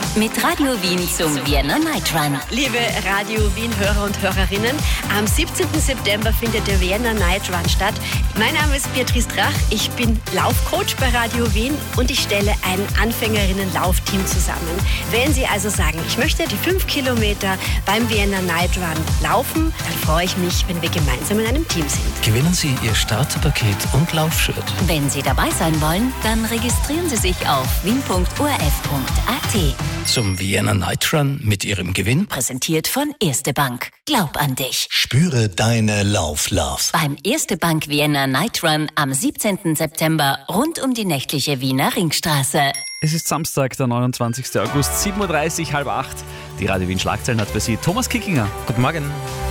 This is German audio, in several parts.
Mit Radio Wien zum Vienna Night Run. Liebe Radio Wien-Hörer und Hörerinnen, am 17. September findet der Vienna Night Run statt. Mein Name ist Beatrice Drach, ich bin Laufcoach bei Radio Wien und ich stelle ein Anfängerinnen-Laufteam zusammen. Wenn Sie also sagen, ich möchte die 5 Kilometer beim Vienna Night Run laufen, dann freue ich mich, wenn wir gemeinsam in einem Team sind. Gewinnen Sie Ihr Starterpaket und Laufshirt. Wenn Sie dabei sein wollen, dann registrieren Sie sich auf wien.orf.at. Zum Vienna Night Run mit Ihrem Gewinn. Präsentiert von Erste Bank. Glaub an dich. Spüre deine Lauf-Love. Beim Erste Bank Vienna Night Run am 17. September rund um die nächtliche Wiener Ringstraße. Es ist Samstag, der 29. August, 7.30 Uhr, 7:30. Die Radio Wien Schlagzeilen hat für Sie Thomas Kickinger. Guten Morgen.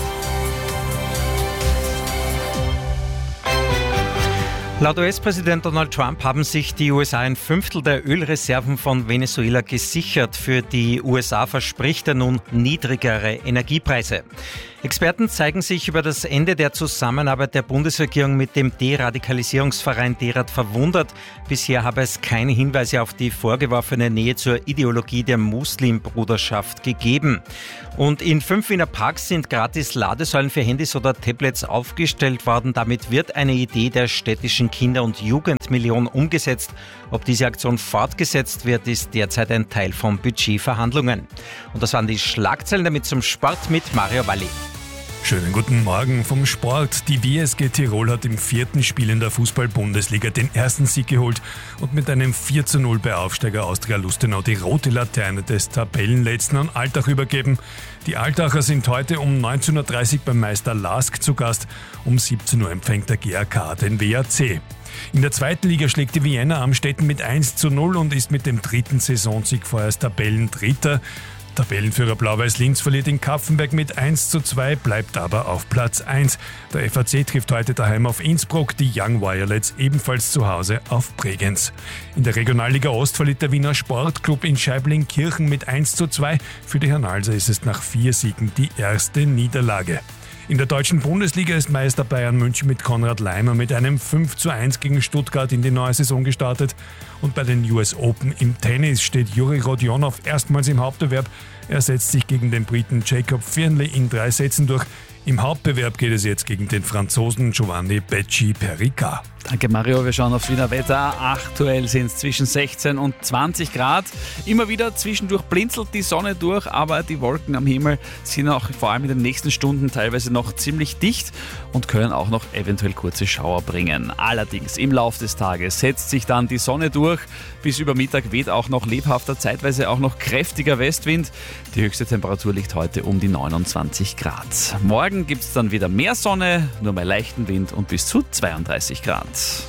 Laut US-Präsident Donald Trump haben sich die USA ein Fünftel der Ölreserven von Venezuela gesichert. Für die USA verspricht er nun niedrigere Energiepreise. Experten zeigen sich über das Ende der Zusammenarbeit der Bundesregierung mit dem Deradikalisierungsverein DERAD verwundert. Bisher habe es keine Hinweise auf die vorgeworfene Nähe zur Ideologie der Muslimbruderschaft gegeben. Und in 5 Wiener Parks sind gratis Ladesäulen für Handys oder Tablets aufgestellt worden. Damit wird eine Idee der städtischen Kinder- und Jugendmillion umgesetzt. Ob diese Aktion fortgesetzt wird, ist derzeit ein Teil von Budgetverhandlungen. Und das waren die Schlagzeilen, damit zum Sport mit Mario Valli. Schönen guten Morgen vom Sport. Die WSG Tirol hat im 4. Spiel in der Fußball-Bundesliga den ersten Sieg geholt und mit einem 4:0 bei Aufsteiger Austria Lustenau die rote Laterne des Tabellenletzten an Altach übergeben. Die Altacher sind heute um 19.30 Uhr beim Meister LASK zu Gast. Um 17 Uhr empfängt der GAK den WAC. In der 2. Liga schlägt die Vienna Amstetten mit 1:0 und ist mit dem 3. Saisonsieg vorerst Tabellendritter. Tabellenführer Blau-Weiß Linz verliert in Kapfenberg mit 1:2, bleibt aber auf Platz 1. Der FAC trifft heute daheim auf Innsbruck, die Young Violets ebenfalls zu Hause auf Bregenz. In der Regionalliga Ost verliert der Wiener Sportclub in Scheibling-Kirchen mit 1:2. Für die Hernalser ist es nach 4 Siegen die erste Niederlage. In der deutschen Bundesliga ist Meister Bayern München mit Konrad Laimer mit einem 5:1 gegen Stuttgart in die neue Saison gestartet. Und bei den US Open im Tennis steht Juri Rodionov erstmals im Hauptbewerb. Er setzt sich gegen den Briten Jacob Fearnley in 3 Sätzen durch. Im Hauptbewerb geht es jetzt gegen den Franzosen Giovanni Becci-Pericard. Danke Mario, wir schauen aufs Wiener Wetter. Aktuell sind es zwischen 16 und 20 Grad. Immer wieder zwischendurch blinzelt die Sonne durch, aber die Wolken am Himmel sind auch vor allem in den nächsten Stunden teilweise noch ziemlich dicht und können auch noch eventuell kurze Schauer bringen. Allerdings im Laufe des Tages setzt sich dann die Sonne durch. Bis über Mittag weht auch noch lebhafter, zeitweise auch noch kräftiger Westwind. Die höchste Temperatur liegt heute um die 29 Grad. Morgen gibt es dann wieder mehr Sonne, nur bei leichten Wind und bis zu 32 Grad.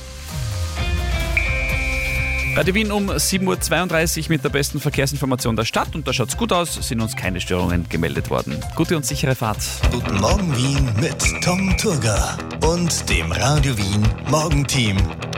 Radio Wien um 7.32 Uhr mit der besten Verkehrsinformation der Stadt und da schaut's gut aus, sind uns keine Störungen gemeldet worden. Gute und sichere Fahrt. Guten Morgen Wien mit Tom Turga und dem Radio Wien Morgenteam.